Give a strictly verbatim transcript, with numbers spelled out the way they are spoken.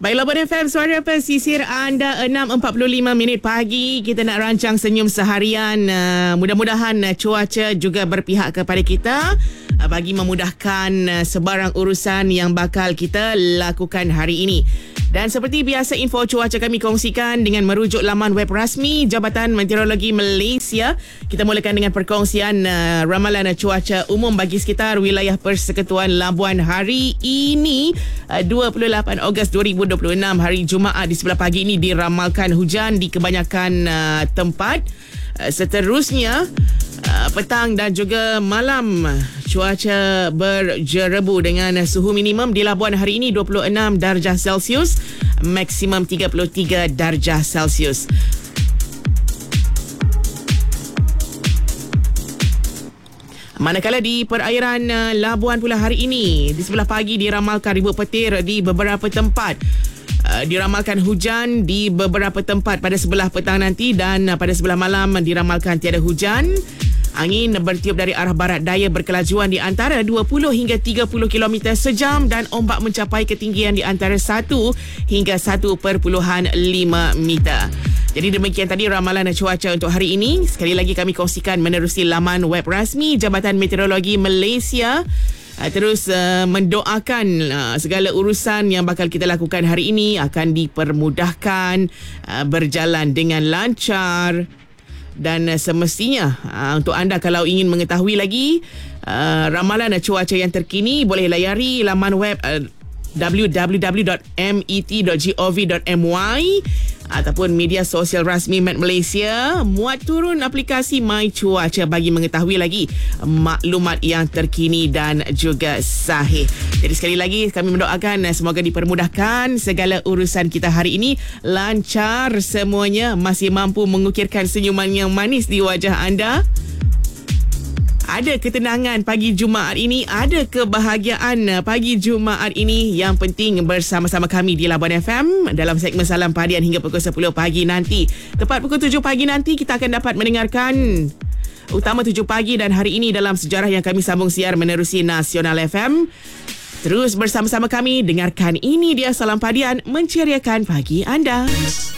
Baik, Labuan F M, suara pesisir anda, enam empat puluh lima minit pagi. Kita nak rancang senyum seharian. Uh, mudah-mudahan uh, cuaca juga berpihak kepada kita uh, bagi memudahkan uh, sebarang urusan yang bakal kita lakukan hari ini. Dan seperti biasa, info cuaca kami kongsikan dengan merujuk laman web rasmi Jabatan Meteorologi Malaysia. Kita mulakan dengan perkongsian uh, ramalan uh, cuaca umum bagi sekitar wilayah Persekutuan Labuan hari ini, uh, dua puluh lapan Ogos dua ribu dua puluh enam, hari Jumaat. Di sebelah pagi ini diramalkan hujan di kebanyakan uh, tempat. Uh, seterusnya, uh, petang dan juga malam, cuaca berjerebu dengan suhu minimum di Labuan hari ini dua puluh enam darjah Celsius, maksimum tiga puluh tiga darjah Celsius. Manakala di perairan uh, Labuan pula hari ini, di sebelah pagi diramalkan ribut petir di beberapa tempat. Uh, diramalkan hujan di beberapa tempat pada sebelah petang nanti, dan uh, pada sebelah malam diramalkan tiada hujan. Angin bertiup dari arah barat daya berkelajuan di antara dua puluh hingga tiga puluh kilometer sejam, dan ombak mencapai ketinggian di antara satu hingga satu perpuluhan lima meter. Jadi demikian tadi ramalan cuaca untuk hari ini. Sekali lagi kami kongsikan menerusi laman web rasmi Jabatan Meteorologi Malaysia. Terus uh, mendoakan uh, segala urusan yang bakal kita lakukan hari ini akan dipermudahkan, uh, berjalan dengan lancar. Dan uh, semestinya uh, untuk anda kalau ingin mengetahui lagi uh, ramalan uh, cuaca yang terkini, boleh layari laman web uh, w w w dot met dot gov dot my ataupun media sosial rasmi Met Malaysia. Muat turun aplikasi My Cuaca bagi mengetahui lagi maklumat yang terkini dan juga sahih. Jadi sekali lagi kami mendoakan semoga dipermudahkan segala urusan kita hari ini, lancar semuanya, masih mampu mengukirkan senyuman yang manis di wajah anda. Ada ketenangan pagi Jumaat ini, ada kebahagiaan pagi Jumaat ini. Yang penting bersama-sama kami di Labuan F M dalam segmen Salam Padian hingga pukul sepuluh pagi nanti. Tepat pukul tujuh pagi nanti kita akan dapat mendengarkan Utama tujuh pagi, dan hari ini dalam sejarah yang kami sambung siar menerusi Nasional F M. Terus bersama-sama kami dengarkan, ini dia Salam Padian menceriakan pagi anda.